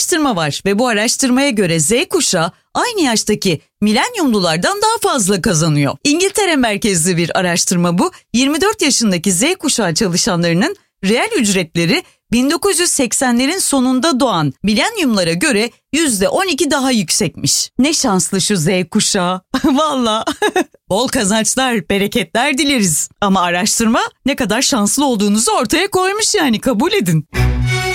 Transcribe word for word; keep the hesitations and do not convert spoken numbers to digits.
araştırma var ve bu araştırmaya göre Z kuşağı aynı yaştaki milenyumlulardan daha fazla kazanıyor. İngiltere merkezli bir araştırma bu. yirmi dört yaşındaki Z kuşağı çalışanlarının reel ücretleri bin dokuz yüz seksenlerin sonunda doğan milenyumlara göre yüzde on iki daha yüksekmiş. Ne şanslı şu Z kuşağı. Valla. Bol kazançlar, bereketler dileriz. Ama araştırma ne kadar şanslı olduğunuzu ortaya koymuş, yani kabul edin.